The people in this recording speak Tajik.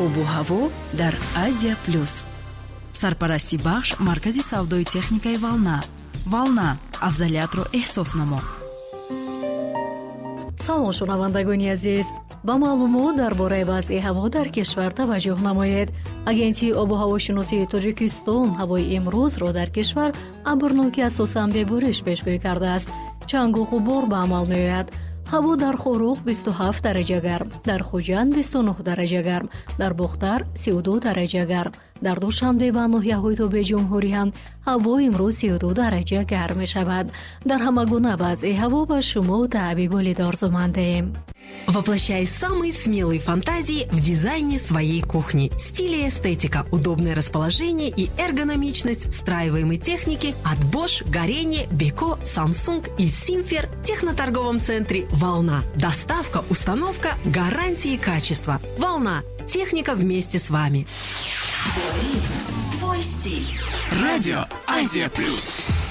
обу ҳаво дар Азия Плюс. Сарпарасти бахш маркази савдои техникаи Волна. Волна, афзалиятро эҳсос намо. салом шунавандагони азиз, ба маълумот дар бораи вазъи ҳаво дар кишвар таваҷҷӯҳ намоед. Агентии обу ҳавошиносии Тоҷикистон ҳавои имрӯзро дар кишвар абрноки асосан бебориш пешгӯӣ кардааст. чангу ғубор ба амал меояд. ҳаво дар Хорух 27 дараҷа гарм, дар Хуҷанд 29 дараҷа гарм, дар Бухтар 32 дараҷа гарм, дар Душанбе ва ноҳияҳои Тобе Ҷумҳурӣ ҳам ҳаво имрӯз 32 дараҷа гарм мешавад. Дар ҳама гуна вазъи ҳаво ба шумо таъбиболи дорзумандаем. Воплощай самые смелые фантазии в дизайне своей кухни. Стиль и эстетика, удобное расположение и эргономичность встраиваемой техники от Bosch, Горение, Beko, Samsung и Simfer в техноторговом центре «Волна». Доставка, установка, гарантии качества. «Волна». Техника вместе с вами. Твой стиль. Радио Азия Плюс.